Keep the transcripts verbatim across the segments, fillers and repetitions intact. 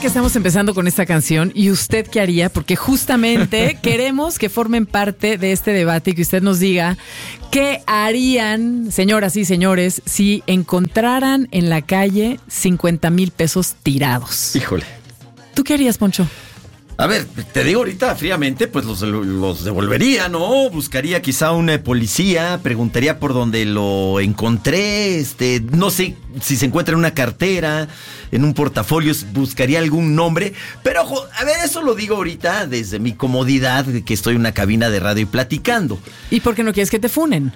que estamos empezando con esta canción. ¿Y usted qué haría? Porque justamente queremos que formen parte de este debate y que usted nos diga qué harían, señoras y señores, si encontraran en la calle cincuenta mil pesos tirados. Híjole. ¿Tú qué harías, Poncho? A ver, te digo ahorita fríamente, pues los, los devolvería, ¿no? Buscaría quizá una policía, preguntaría por dónde lo encontré, este, no sé si se encuentra en una cartera, en un portafolio, buscaría algún nombre, pero ojo, a ver, eso lo digo ahorita desde mi comodidad, de que estoy en una cabina de radio y platicando. ¿Y por qué no quieres que te funen?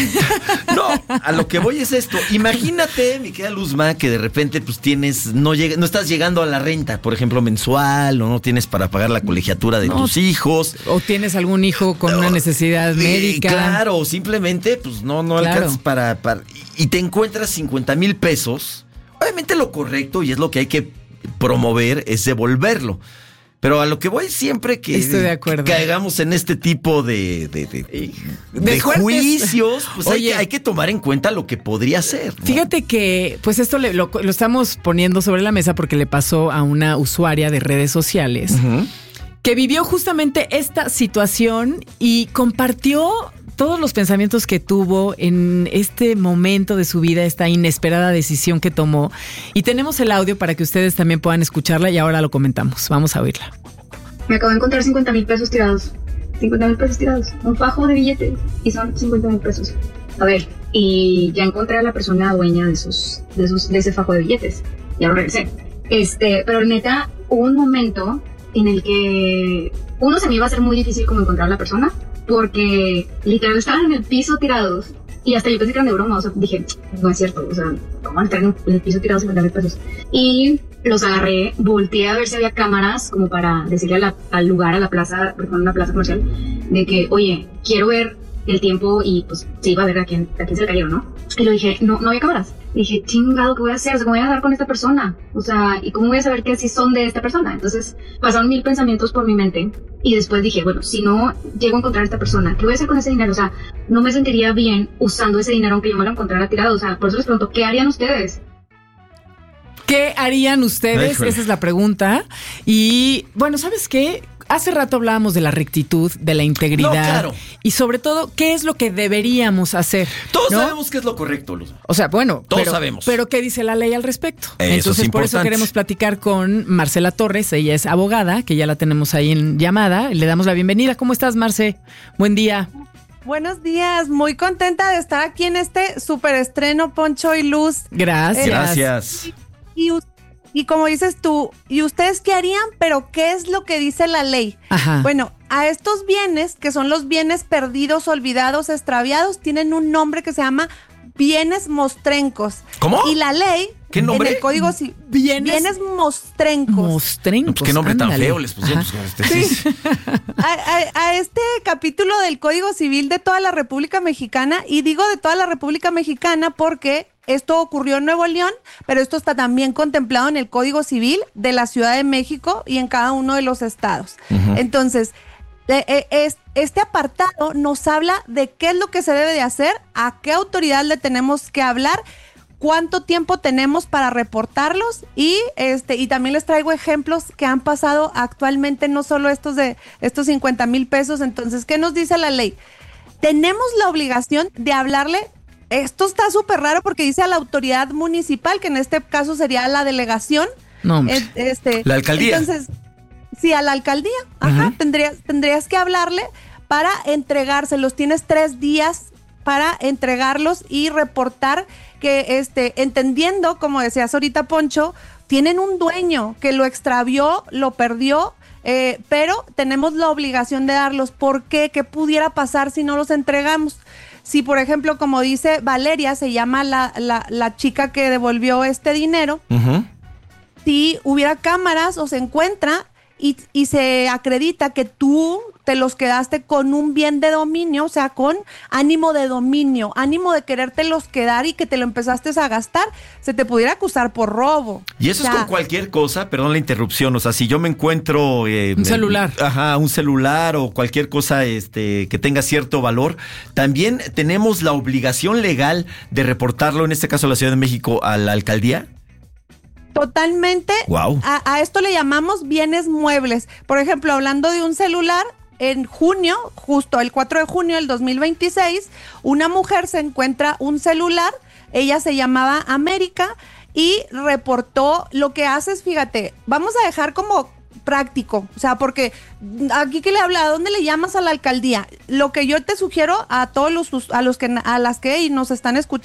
No, a lo que voy es esto. Imagínate, mi querida Luzma, que de repente pues tienes, no llega, no estás llegando a la renta, por ejemplo, mensual, o no tienes para pagar la colegiatura de no, tus hijos. O tienes algún hijo con no, una necesidad médica. Eh, claro, simplemente pues no, no claro. alcanzas para, para... Y te encuentras cincuenta mil pesos. Obviamente lo correcto, y es lo que hay que promover, es devolverlo. Pero a lo que voy siempre que, Estoy de acuerdo. que caigamos en este tipo de, de, de, de, de, de juicios, pues Oye, hay, que, hay que tomar en cuenta lo que podría ser, ¿no? Fíjate que, pues esto le, lo, lo estamos poniendo sobre la mesa porque le pasó a una usuaria de redes sociales uh-huh. que vivió justamente esta situación y compartió todos los pensamientos que tuvo en este momento de su vida, esta inesperada decisión que tomó. Y tenemos el audio para que ustedes también puedan escucharla y ahora lo comentamos. Vamos a oírla. Me acabo de encontrar cincuenta mil pesos tirados. cincuenta mil pesos tirados. Un fajo de billetes y son cincuenta mil pesos. A ver, y ya encontré a la persona dueña de esos, de esos, de ese fajo de billetes. Ya lo regresé. Este, pero neta, hubo un momento en el que uno se me iba a hacer muy difícil como encontrar a la persona. Porque literal estaban en el piso tirados y hasta yo pensé que eran de broma, o sea, dije, no es cierto, o sea, ¿cómo van a estar en el piso tirados cincuenta mil pesos? Y los agarré, volteé a ver si había cámaras como para decirle a la, al lugar, a la plaza, porque fue una plaza comercial, de que, oye, quiero ver el tiempo y pues se iba a ver a quién, a quién se le cayeron, ¿no? Y lo dije, no, no había cámaras. Y dije, chingado, ¿qué voy a hacer? O sea, ¿cómo voy a dar con esta persona? O sea, ¿y cómo voy a saber que sí son de esta persona? Entonces, pasaron mil pensamientos por mi mente. Y después dije, bueno, si no llego a encontrar a esta persona, ¿qué voy a hacer con ese dinero? O sea, no me sentiría bien usando ese dinero aunque yo me lo encontrara tirado. O sea, por eso les pregunto, ¿qué harían ustedes? ¿Qué harían ustedes? Esa es la pregunta. Y, bueno, ¿sabes qué? Hace rato hablábamos de la rectitud, de la integridad. No, claro. Y sobre todo, ¿qué es lo que deberíamos hacer? Todos ¿no? sabemos qué es lo correcto, Luz. O sea, bueno, todos pero, sabemos. Pero ¿qué dice la ley al respecto? Eso Entonces, es por eso queremos platicar con Marcela Torres. Ella es abogada, que ya la tenemos ahí en llamada. Le damos la bienvenida. ¿Cómo estás, Marce? Buen día. Buenos días, muy contenta de estar aquí en este súper estreno, Poncho y Luz. Gracias. Eh, Gracias. Y, y Y como dices tú, ¿y ustedes qué harían? Pero ¿qué es lo que dice la ley? Ajá. Bueno, a estos bienes, que son los bienes perdidos, olvidados, extraviados, tienen un nombre que se llama bienes mostrencos. ¿Cómo? Y la ley... ¿Qué nombre? En el código sí. Bienes, bienes mostrencos. Mostrencos. Pues qué nombre ándale. tan feo les pusieron. Pues, este, sí. a, a, a este capítulo del Código Civil de toda la República Mexicana, y digo de toda la República Mexicana porque esto ocurrió en Nuevo León, pero esto está también contemplado en el Código Civil de la Ciudad de México y en cada uno de los estados. Uh-huh. Entonces, de, eh, es, este apartado nos habla de qué es lo que se debe de hacer, a qué autoridad le tenemos que hablar, cuánto tiempo tenemos para reportarlos y este y también les traigo ejemplos que han pasado actualmente, no solo estos de estos cincuenta mil pesos. Entonces, ¿qué nos dice la ley? Tenemos la obligación de hablarle. Esto está súper raro porque dice a la autoridad municipal, que en este caso sería la delegación. No, este, la alcaldía. Entonces, sí, a la alcaldía. Ajá, uh-huh. tendrías, tendrías que hablarle para entregárselos. Tienes tres días para entregarlos y reportar que, este, entendiendo, como decías ahorita, Poncho, tienen un dueño que lo extravió, lo perdió, eh, pero tenemos la obligación de darlos. ¿Por qué? ¿Qué pudiera pasar si no los entregamos? Si, por ejemplo, como dice Valeria, se llama la, la, la chica que devolvió este dinero, uh-huh. si hubiera cámaras o se encuentra y, y se acredita que tú te los quedaste con un bien de dominio, o sea, con ánimo de dominio, ánimo de querértelos quedar y que te lo empezaste a gastar, se te pudiera acusar por robo. Y eso o sea, es con cualquier cosa, perdón la interrupción, o sea, si yo me encuentro... Eh, un celular. Eh, ajá, un celular o cualquier cosa este, que tenga cierto valor, también tenemos la obligación legal de reportarlo, en este caso a la Ciudad de México, a la alcaldía. Totalmente. Wow. A, a esto le llamamos bienes muebles. Por ejemplo, hablando de un celular, en junio, justo el cuatro de junio del dos mil veintiséis, una mujer se encuentra un celular, ella se llamaba América y reportó. Lo que haces, fíjate, vamos a dejar como práctico, o sea, porque aquí que le habla, ¿a dónde le llamas a la alcaldía? Lo que yo te sugiero a todos los, a los que, a las que nos están escuchando,